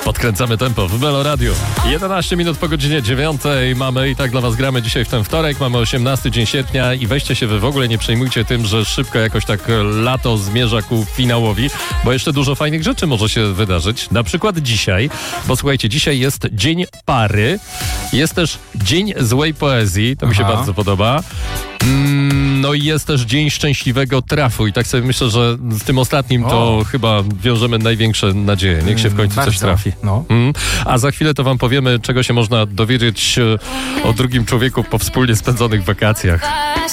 Podkręcamy tempo w Melo Radio. 11 minut po godzinie 9 mamy i tak dla was gramy dzisiaj w ten wtorek. Mamy 18 dzień sierpnia i weźcie się, wy w ogóle nie przejmujcie tym, że szybko jakoś tak lato zmierza ku finałowi, bo jeszcze dużo fajnych rzeczy może się wydarzyć. Na przykład dzisiaj, bo słuchajcie, dzisiaj jest Dzień Pary. Jest też Dzień Złej Poezji. To mi się bardzo podoba. No i jest też Dzień Szczęśliwego Trafu i tak sobie myślę, że z tym ostatnim to chyba wiążemy największe nadzieje. Niech się w końcu coś trafi. No. A za chwilę to wam powiemy, czego się można dowiedzieć o drugim człowieku po wspólnie spędzonych wakacjach.